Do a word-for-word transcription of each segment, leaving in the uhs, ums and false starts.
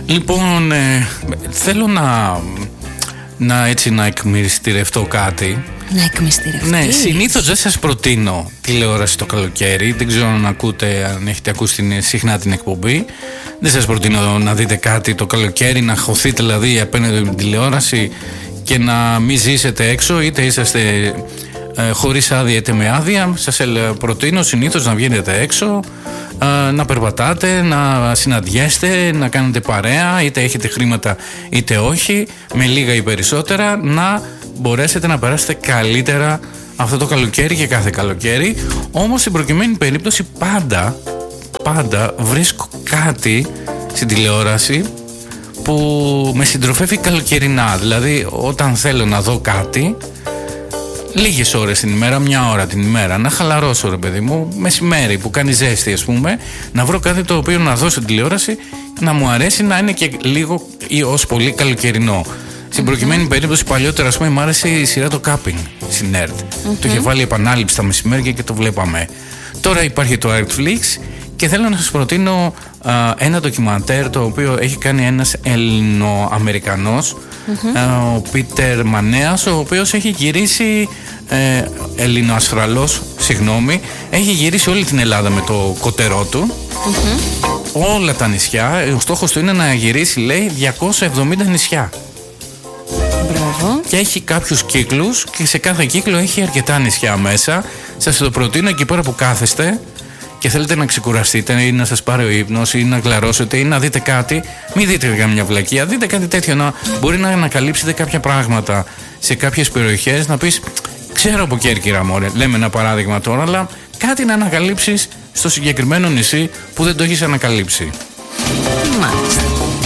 Λοιπόν, ε, θέλω να, να, έτσι, να εκμυστηρευτώ κάτι. Να εκμυστηρευτείς? Ναι, συνήθως δεν σας προτείνω τηλεόραση το καλοκαίρι. Δεν ξέρω αν ακούτε, αν έχετε ακούσει την, συχνά την εκπομπή. Δεν σας προτείνω να δείτε κάτι το καλοκαίρι, να χωθείτε δηλαδή απέναντι από την τηλεόραση και να μην ζήσετε έξω, είτε είσαστε ε, χωρίς άδεια είτε με άδεια. Σας προτείνω συνήθως να βγαίνετε έξω, ε, να περπατάτε, να συναντιέστε, να κάνετε παρέα, είτε έχετε χρήματα είτε όχι, με λίγα ή περισσότερα, να μπορέσετε να περάσετε καλύτερα αυτό το καλοκαίρι και κάθε καλοκαίρι. Όμως στην προκειμένη περίπτωση πάντα, πάντα βρίσκω κάτι στην τηλεόραση που με συντροφεύει καλοκαιρινά. Δηλαδή όταν θέλω να δω κάτι λίγες ώρες την ημέρα, μια ώρα την ημέρα, να χαλαρώσω ρε παιδί μου, μεσημέρι που κάνει ζέστη ας πούμε, να βρω κάτι το οποίο να δω στην τηλεόραση, να μου αρέσει, να είναι και λίγο ή ως πολύ καλοκαιρινό. Στην προκειμένη mm-hmm. περίπτωση παλιότερα ας πούμε μου άρεσε η σειρά το Capping στην ΕΡΤ. Mm-hmm. Το είχε βάλει επανάληψη τα μεσημέρια και το βλέπαμε. Τώρα υπάρχει το Netflix και θέλω να σας προτείνω α, ένα ντοκιμαντέρ το οποίο έχει κάνει ένας Ελληνοαμερικανός, mm-hmm. α, ο Πίτερ Μανέας, ο οποίος έχει γυρίσει ε, Ελληνοασφραλός, συγγνώμη, έχει γυρίσει όλη την Ελλάδα με το κωτερό του, mm-hmm. όλα τα νησιά. Ο στόχος του είναι να γυρίσει, λέει, διακόσια εβδομήντα νησιά. Μπράβο. Και έχει κάποιους κύκλους και σε κάθε κύκλο έχει αρκετά νησιά μέσα. Σας το προτείνω εκεί πέρα που κάθεστε και θέλετε να ξεκουραστείτε ή να σας πάρει ο ύπνος ή να γλαρώσετε ή να δείτε κάτι. Μην δείτε καμιά βλακεία, δείτε κάτι τέτοιο, να μπορεί να ανακαλύψετε κάποια πράγματα σε κάποιες περιοχές, να πεις ξέρω από Κέρκυρα μωρέ, λέμε ένα παράδειγμα τώρα, αλλά κάτι να ανακαλύψεις στο συγκεκριμένο νησί που δεν το έχεις ανακαλύψει. Μάλιστα.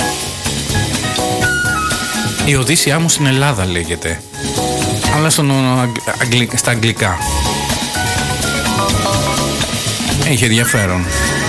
Η Οδύσσειά μου στην Ελλάδα λέγεται, αλλά στον, αγγλ, στα αγγλικά. Έχει ενδιαφέρον.